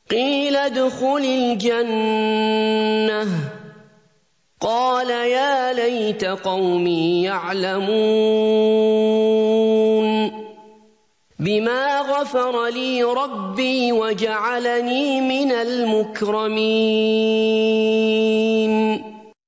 قيل ادخل الجنة قال يا ليت قومي يعلمون بما غفر لي ربي وجعلني من المكرمين